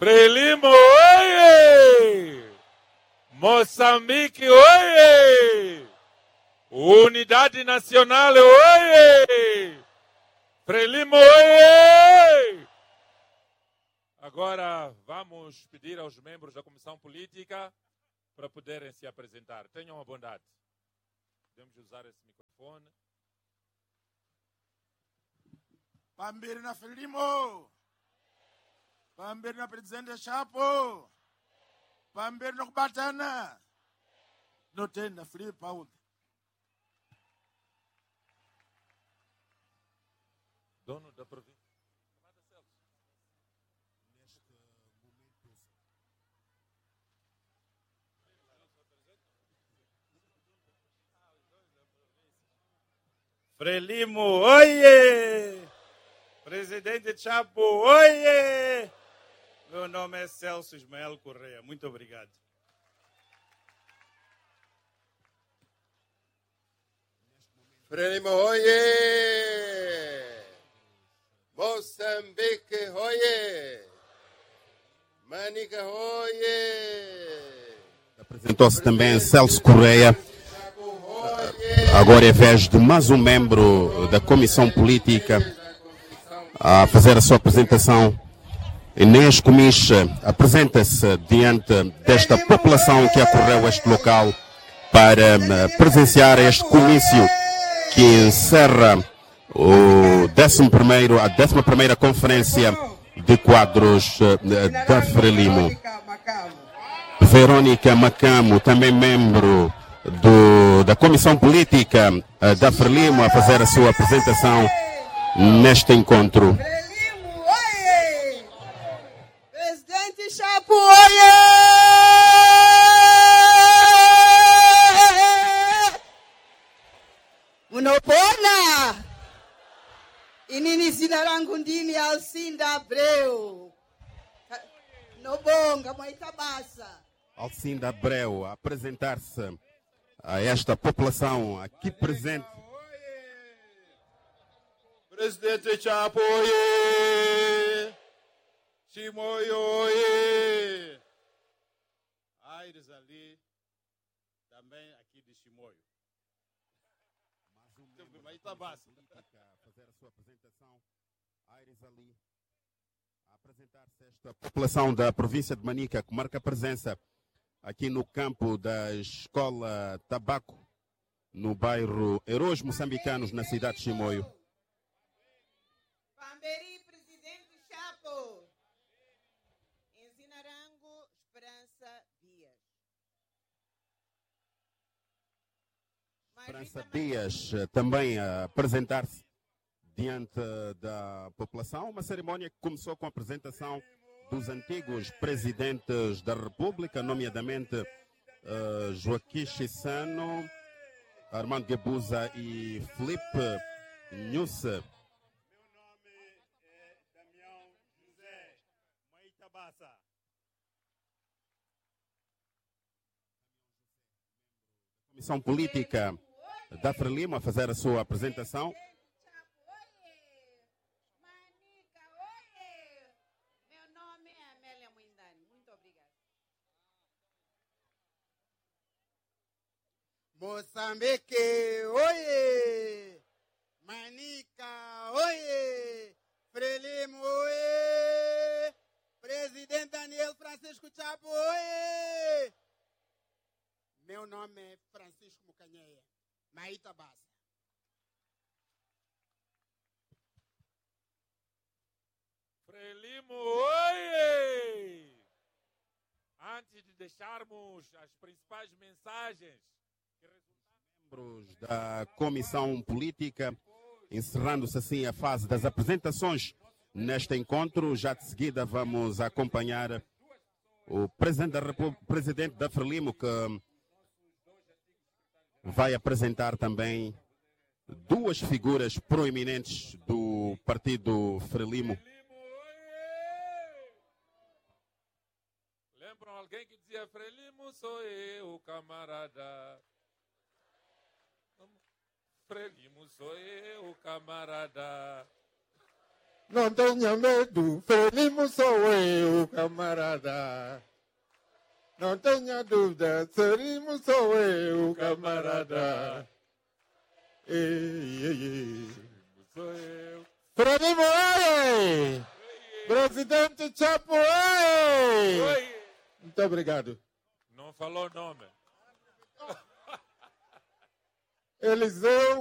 Frelimo, oie! Moçambique, oie! Unidade Nacional, oie! Frelimo, oie! Agora vamos pedir aos membros da Comissão Política para poderem se apresentar. Tenham a bondade. Podemos usar esse microfone. Pambiri na Frelimo. Pambiri na Presidente Chapo. Pambiri na Kubatana. Notenda Felipe Paulo. Dono da província. Frelimo, oie! Presidente Chapo, oie! Meu nome é Celso Ismael Correia. Muito obrigado. Frelimo, oie! Moçambique, oie! Manica, oie! Apresentou-se também Celso Correia. Agora é vez de mais um membro da Comissão Política a fazer a sua apresentação. Inês Comiche apresenta-se diante desta população que acorreu a este local para presenciar este comício que encerra a 11ª Conferência de Quadros da Frelimo. Verônica Macamo, também membro da Comissão Política da Frelimo, a fazer a sua apresentação neste encontro. Frelimo, oie! Presidente Chapo, oie! Unopona! Inini zina langu ndini Alcinda Abreu. Nobonga, Maitabasa. Alcinda Abreu a apresentar-se a esta população aqui presente. Presidente Chapo, oie! Chimoio, oie! Aires ali, também aqui de Chimoio. Mas está básico. Fazer a sua apresentação. Aires ali a apresentar-se esta população da província de Manica, que marca presença aqui no campo da Escola Tabaco, no bairro Heróis Moçambicanos, na cidade de Chimoio. Pamberi, Presidente Chapo. Ensinarango, Esperança Dias. Esperança Dias também a apresentar-se diante da população. Uma cerimónia que começou com a apresentação dos antigos presidentes da República, nomeadamente Joaquim Chissano, Armando Guebuza e Felipe Nusse. Meu nome é Damião José Maitabasa. Comissão Política da Frelimo a fazer a sua apresentação. Moçambique, oie! Manica, oie! Frelimo, oie! Presidente Daniel Francisco Chapo, oie! Meu nome é Francisco Mucanheia, Maitabasa. Frelimo, oie! Antes de deixarmos as principais mensagens, membros da Comissão Política, encerrando-se assim a fase das apresentações neste encontro. Já de seguida vamos acompanhar o presidente da Frelimo, que vai apresentar também duas figuras proeminentes do partido Frelimo. Lembram alguém que dizia Frelimo sou eu, camarada? Frelimo sou eu, camarada. Não tenha medo, Frelimo sou eu, camarada. Não tenha dúvida, Frelimo sou eu, camarada. Ei, ei, ei. Sou eu. Frelimo, ei! Presidente Chapo, ei! Oi. Muito obrigado. Não falou nome. Eliseu